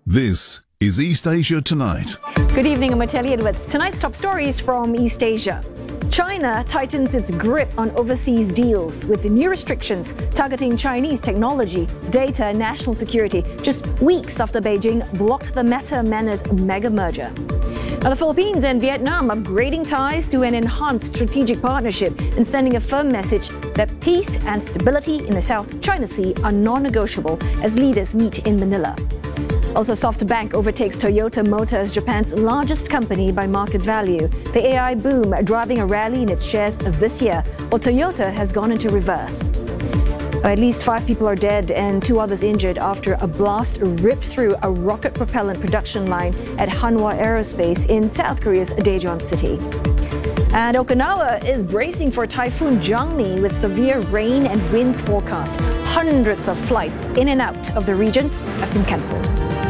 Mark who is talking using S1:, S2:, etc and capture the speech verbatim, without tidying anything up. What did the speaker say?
S1: This is East Asia Tonight.
S2: Good evening, I'm Mateli Edwards. Tonight's top stories from East Asia. China tightens its grip on overseas deals with new restrictions targeting Chinese technology, data and national security, just weeks after Beijing blocked the Meta-Menace mega merger. Now, the Philippines and Vietnam upgrading ties to an enhanced strategic partnership and sending a firm message that peace and stability in the South China Sea are non-negotiable as leaders meet in Manila. Also, SoftBank overtakes Toyota Motor as Japan's largest company by market value. The A I boom driving a rally in its shares this year, while Toyota has gone into reverse. At least five people are dead and two others injured after a blast ripped through a rocket propellant production line at Hanwha Aerospace in South Korea's Daejeon City. And Okinawa is bracing for Typhoon Jangmi with severe rain and winds forecast. Hundreds of flights in and out of the region have been cancelled.